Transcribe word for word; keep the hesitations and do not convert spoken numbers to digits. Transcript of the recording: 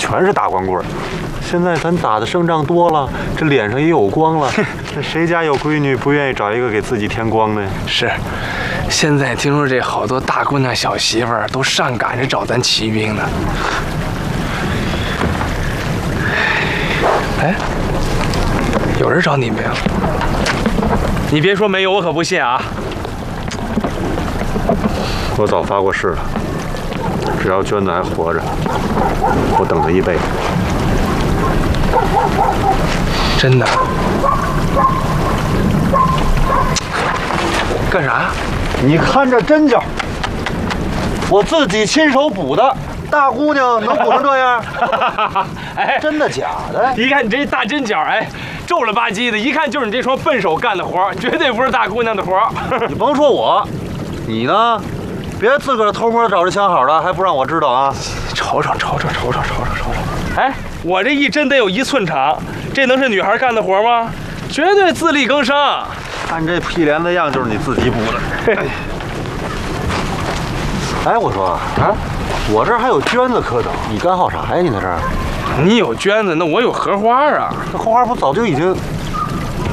全是大光棍。现在咱打的胜仗多了，这脸上也有光了。这谁家有闺女不愿意找一个给自己添光的呀？ 是，现在听说这好多大姑娘小媳妇儿都上赶着找咱骑兵呢。哎，有人找你没有？你别说没有，我可不信啊！ 我早发过誓了，只要娟子还活着，我等她一辈子。 真的？干啥呀？ 你看这针脚，我自己亲手补的。大姑娘能补成这样？ 哎， 真的假的？ 一看你这大针脚，哎，皱了吧唧的，一看就是你这双笨手干的活，绝对不是大姑娘的活。 你甭说我，你呢？别自个儿偷摸找着相好的，还不让我知道啊！ 瞅瞅瞅瞅瞅瞅瞅瞅瞅瞅！哎，我这一针得有一寸长，这能是女孩干的活吗？绝对自力更生。 看这屁帘子样，就是你自己补的。哎，我说啊，我这儿还有娟子可等，你干好啥呀？你在这儿？ 你有娟子，那我有荷花啊。 这荷花不早就已经